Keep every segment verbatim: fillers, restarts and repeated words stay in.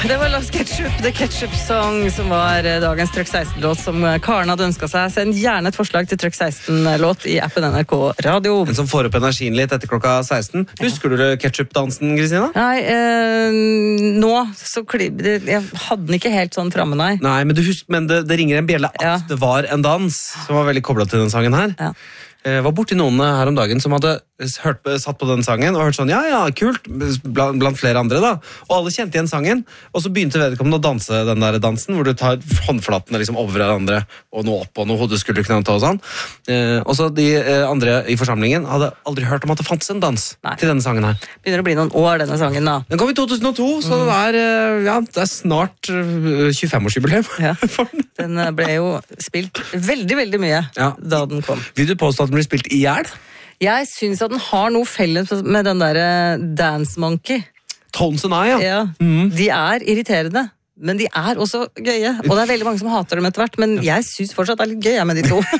Det var Lars Ketchup, The Ketchup Song, som var dagens Trøkk seksten-låt som Karen hadde ønsket seg. Send gjerne et forslag til Trøkk seksten-låt i appen N R K Radio. En som får opp energien litt etter klokka seksten. Husker du ketchup-dansen, Kristina? Nei, eh, nå så klib... Jeg hadde den ikke helt sånn fremme, nei. Nei, men, du husk, men det, det ringer en bjelle at Ja. det var en dans som var veldig koblet til den sangen her. Ja. Jeg var borti noen her om dagen som hadde hørt, satt på den sangen og hørt sånn, ja, ja, kult, blant, blant flere andre da. Og alle kjente igjen sangen, og så begynte vedkommende å danse den der dansen, hvor du tar håndflatene liksom over hverandre, og noe opp og noe hodeskulderknante og sånn. Eh, og så de eh, andre i forsamlingen hadde aldri hørt om at det fantes en dans Nei. til denne sangen her. Begynner å bli noen år, denne sangen da. Den kom i to tusen og to, så det er, eh, ja, det er snart eh, tjuefem-årsjubileum. Ja. Den ble jo spilt veldig, veldig mye Ja. da den kom. Vil du påstå at den blir spilt i hjel? Jeg synes at den har noe felles med den der Dance Monkey. Tones and I, ja. Ja, de er irriterende, men de er også gøye. Og det er veldig mange som hater dem etter hvert, men jeg synes fortsatt det er litt gøy jeg, med de to.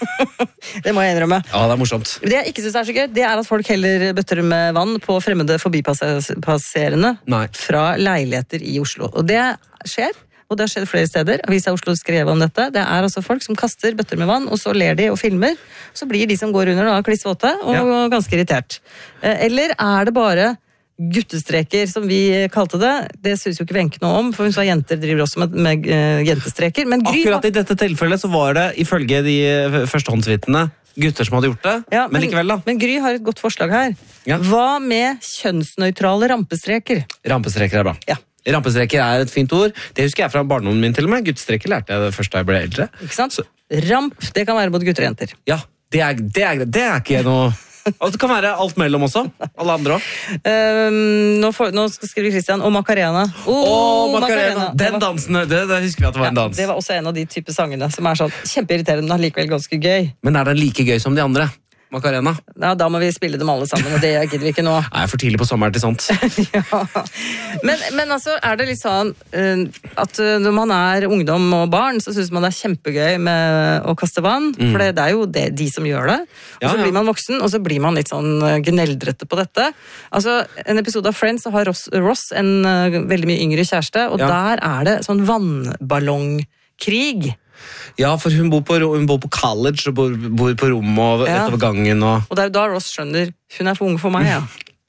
Det må jeg innrømme. Ja, det er morsomt. Det jeg ikke synes er så gøy, det er at folk heller bøtter med vann på fremmede forbipasserende Nei. fra leiligheter i Oslo. Og det skjer. Og det har skjedd flere steder. Avisa Oslo skrev om dette. Det er altså folk som kaster bøtter med vann, og så ler de og filmer. Så blir de som går under da klissvåte og Ja. ganske irritert. Eh, Eller er det bare guttestreker, som vi kalte det? Det synes jo ikke Wenche noe om, for hun sa jenter driver også med, med eh, jentestreker. Men Gry, Akkurat i dette tilfellet så var det, ifølge de førstehåndsvitnene, gutter som hadde gjort det. Ja, men, likevel da. Men Gry har et godt forslag her. Ja. Hva med kjønnsnøytrale rampestreker? Rampestreker er bra. Ja. Rampestreker er et fint ord. Det husker jeg fra barndommen min til og med. Guttestreker lærte jeg det først da jeg ble eldre. Ikke sant? Ramp, det kan være både gutter og jenter. Ja, det er, det er, det er ikke noe... Og det kan være alt mellom også. Alle andre også. Um, nå, får, nå skriver Christian om Macarena. Åh, Oh, Macarena! Det Den var- dansen, det, det husker vi at det var en Ja, dans. det var også en av de type sangene som er sånn kjempeirriterende, men likevel ganske gøy. Men er den like gøy som de andre? Macarena? Ja, da må vi spille dem alle sammen, og det gidder vi ikke nå. Nei, for tidlig på sommeren til sånt. Ja. Men, men altså, er det litt sånn eh, at eh, når man er ungdom og barn, så synes man det er kjempegøy med å kaste vann, for det, det er jo det, de som gjør det. Og Ja, så ja. blir man voksen, og så blir man litt sånn eh, gneldrete på dette. Altså, en episode av Friends så har Ross, Ross en eh, veldig mye yngre kjæreste, og Ja. der er det sånn vannballongkrig. Ja, for hun bor på, hun bor på college og bor, bor på rommet og Ja. utover gangen og... Og det er jo da Ross skjønner, hun er for ung for meg, ja.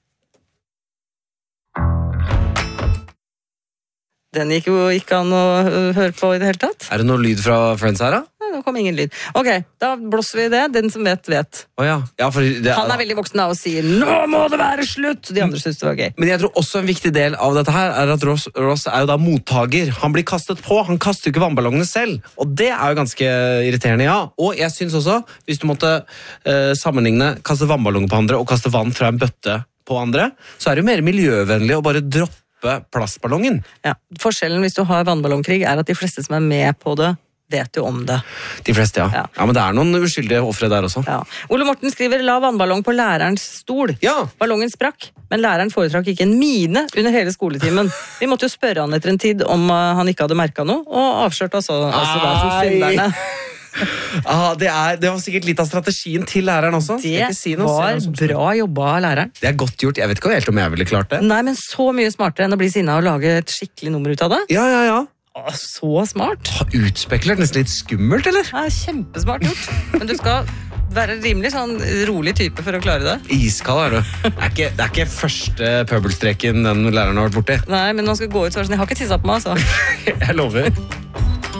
Den gikk jo ikke an å øh, høre på i det hele tatt. Er det noe lyd fra Friends her da? Nei, det kom ingen lyd. Ok, da blåser vi det. Den som vet, vet. Åja, ja, for det, Han er veldig voksen da og sier, nå må det være slutt! De andre synes det var gøy. Men jeg tror også en viktig del av dette her er at Ross, Ross er jo da mottager. Han blir kastet på, han kaster jo ikke vannballongene selv. Og det er jo ganske irriterende, ja. Og jeg synes også, hvis du måtte eh, sammenligne kaste vannballonger på andre og kaste vann fra en bøtte på andre, så er det jo mer miljøvennlig å bare droppe plastballongen. Ja. Forskjellen hvis du har vannballongkrig er at de fleste som er med på det, vet jo om det. De fleste, ja. Ja. Ja, men det er noen uskyldige offre der også. Ja. Ole Morten skriver, la vannballong på lærerens stol. Ja. Ballongen sprakk, men læreren foretrakk ikke en mine under hele skoletimen. Vi måtte jo spørre han etter en tid om uh, han ikke hadde merket noe, og avslørte altså, altså da som Ai. synderne. Ah, det, er, det var sikkert litt av strategien til læreren også. Skal jeg Det ikke si noe, var så- bra jobba av læreren. Det er godt gjort. Jeg vet ikke helt om jeg ville klart det. Nei, men så mye smartere enn å bli sinna og lage et skikkelig nummer ut av det. Ja, ja, ja. Å, så smart. Ha, Utspekulert, nesten litt skummelt, eller? Det er kjempesmart gjort. Men du skal være rimelig sånn rolig type for å klare det. Iskald er du. Det er ikke, det er ikke første pøbelstreken den læreren har vært borti. Nei, men når han skal gå ut, så er det sånn, jeg har ikke tissa på meg, altså. Jeg lover.